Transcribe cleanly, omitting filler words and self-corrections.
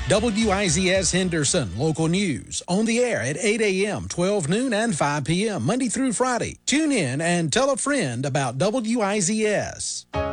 WIZS Henderson Local News, on the air at 8 a.m., 12 noon, and 5 p.m., Monday through Friday. Tune in and tell a friend about WIZS.